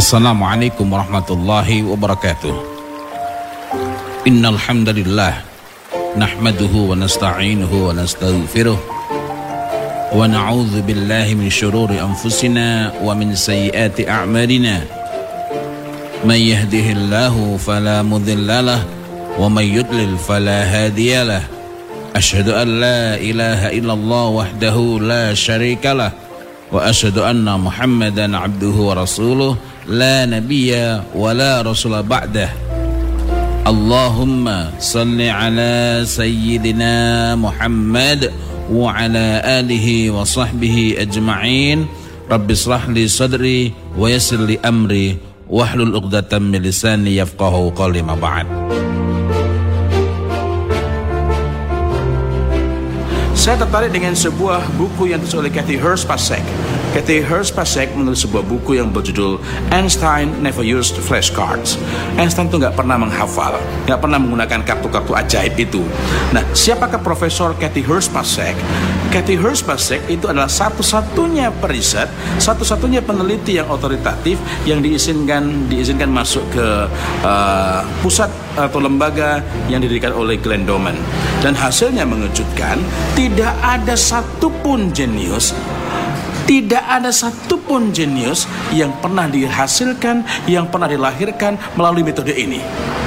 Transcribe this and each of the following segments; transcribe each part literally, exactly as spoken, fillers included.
Assalamualaikum warahmatullahi wabarakatuh. Innal hamdalillah nahmaduhu wa nasta'inuhu wa nastaghfiruh wa na'udzu billahi min shururi anfusina wa min sayyiati a'malina. May yahdihillahu fala mudhillalah wa may yudlil fala hadiyalah. Asyhadu an la ilaha illallah wahdahu la syarikalah wa asyhadu anna Muhammadan abduhu wa rasuluh la nabiyya wa la rasula ba'dah. Allahumma salli ala sayyidina Muhammad wa ala alihi wa sahbihi ajma'in. Rabbi shrah li sadri wa yassir li amri wahlul 'uqdatam min lisani yafqahu qawli ma ba'd. Saya tertarik dengan sebuah buku yang ditulis oleh Kathy Hurst-Pasek. Kathy Hurst-Pasek menulis sebuah buku yang berjudul Einstein Never Used Flashcards. Einstein itu nggak pernah menghafal, nggak pernah menggunakan kartu-kartu ajaib itu. Nah, siapakah Profesor Kathy Hurst-Pasek? Kathy Hurst-Pasek itu adalah satu-satunya periset, satu-satunya peneliti yang otoritatif yang diizinkan diizinkan masuk ke uh, pusat atau lembaga yang didirikan oleh Glenn Doman. Dan hasilnya mengejutkan. Tidak ada satupun jenius, tidak ada satupun jenius yang pernah dihasilkan, yang pernah dilahirkan melalui metode ini.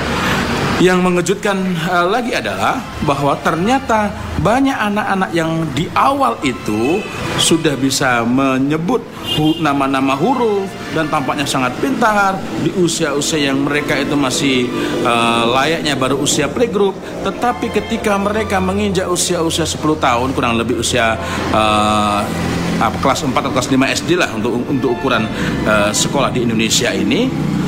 Yang mengejutkan uh, lagi adalah bahwa ternyata banyak anak-anak yang di awal itu sudah bisa menyebut hu- nama-nama huruf dan tampaknya sangat pintar di usia-usia yang mereka itu masih uh, layaknya baru usia playgroup. Tetapi ketika mereka menginjak usia-usia sepuluh tahun, kurang lebih usia uh, kelas empat atau kelas lima S D lah untuk untuk ukuran uh, sekolah di Indonesia ini,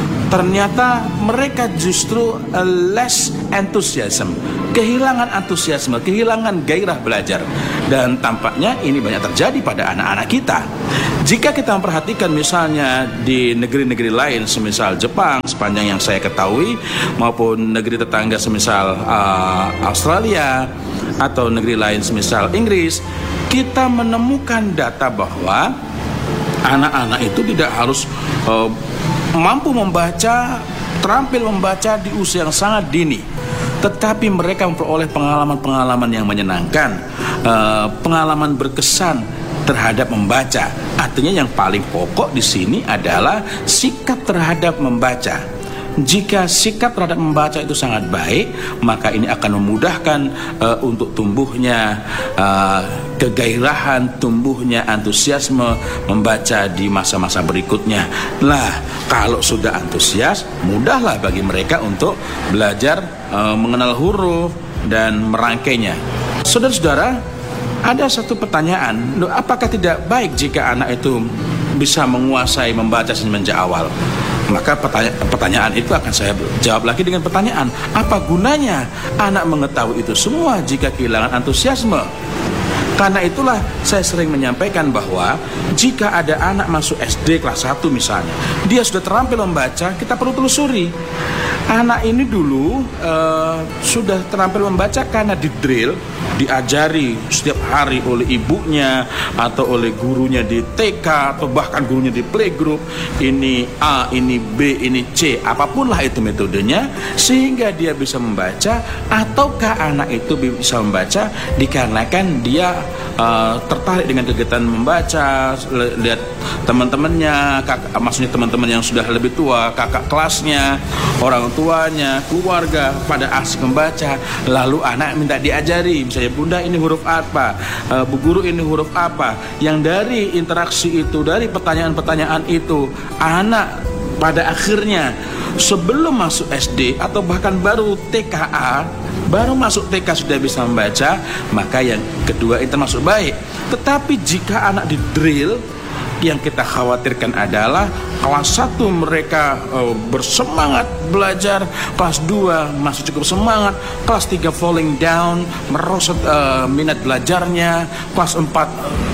ternyata mereka justru uh, less enthusiasm, kehilangan antusiasme, kehilangan gairah belajar. Dan tampaknya ini banyak terjadi pada anak-anak kita. Jika kita memperhatikan misalnya di negeri-negeri lain semisal Jepang sepanjang yang saya ketahui, maupun negeri tetangga semisal uh, Australia atau negeri lain semisal Inggris, kita menemukan data bahwa anak-anak itu tidak harus uh, mampu membaca, terampil membaca di usia yang sangat dini, tetapi mereka memperoleh pengalaman-pengalaman yang menyenangkan, uh, pengalaman berkesan terhadap membaca. Artinya yang paling pokok di sini adalah sikap terhadap membaca. Jika sikap terhadap membaca itu sangat baik, maka ini akan memudahkan uh, untuk tumbuhnya uh, kegairahan, tumbuhnya antusiasme membaca di masa-masa berikutnya. Nah, kalau sudah antusias, mudahlah bagi mereka untuk belajar uh, mengenal huruf dan merangkainya. Saudara-saudara, ada satu pertanyaan, apakah tidak baik jika anak itu bisa menguasai membaca semenjak awal? Maka pertanyaan, pertanyaan itu akan saya jawab lagi dengan pertanyaan, apa gunanya anak mengetahui itu semua jika kehilangan antusiasme? Karena itulah saya sering menyampaikan bahwa jika ada anak masuk S D kelas satu misalnya, dia sudah terampil membaca, kita perlu telusuri. Anak ini dulu uh, sudah terampil membaca karena di drill, diajari setiap hari oleh ibunya atau oleh gurunya di T K atau bahkan gurunya di playgroup. Ini A, ini B, ini C, apapun lah itu metodenya, sehingga dia bisa membaca. Ataukah anak itu bisa membaca dikarenakan dia uh, tertarik dengan kegiatan membaca, lihat teman-temannya, kakak, maksudnya teman-teman yang sudah lebih tua, kakak kelasnya, orang tuanya, keluarga pada asik membaca, lalu anak minta diajari, misalnya bunda ini huruf apa, e, bu guru ini huruf apa. Yang dari interaksi itu, dari pertanyaan-pertanyaan itu, anak pada akhirnya sebelum masuk S D atau bahkan baru T K A, baru masuk T K sudah bisa membaca, maka yang kedua itu masuk baik. Tetapi jika anak di drill, yang kita khawatirkan adalah kelas satu mereka uh, bersemangat belajar, kelas dua masih cukup semangat, kelas tiga falling down, merosot uh, minat belajarnya, kelas empat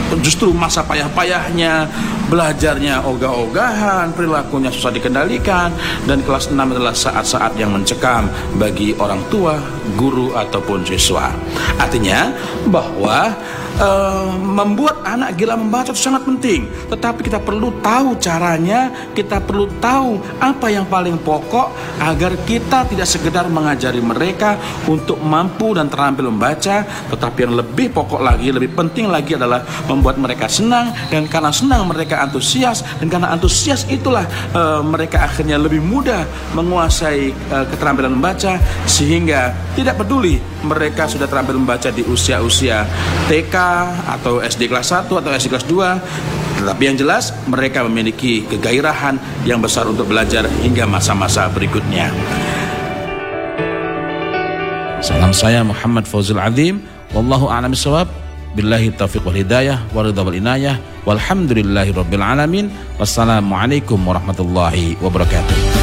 justru masa payah-payahnya, belajarnya ogah-ogahan, perilakunya susah dikendalikan, dan kelas enam adalah saat-saat yang mencekam bagi orang tua, guru ataupun siswa. Artinya bahwa uh, membuat anak gila membaca itu sangat penting, tetapi kita perlu tahu caranya, kita perlu tahu apa yang paling pokok agar kita tidak sekedar mengajari mereka untuk mampu dan terampil membaca, tetapi yang lebih pokok lagi, lebih penting lagi adalah membuat mereka senang, dan karena senang mereka antusias, dan karena antusias itulah uh, mereka akhirnya lebih mudah menguasai uh, keterampilan membaca, sehingga tidak peduli mereka sudah terampil membaca di usia-usia T K atau S D kelas satu atau S D kelas dua, tetapi yang jelas mereka memiliki kegairahan yang besar untuk belajar hingga masa-masa berikutnya. Salam saya Muhammad Fauzul Azim, wallahu a'lam bishawab. Billahi taufiq wal hidayah wa ridha wal inayah walhamdulillahi rabbil alamin. Wassalamualaikum warahmatullahi wabarakatuh.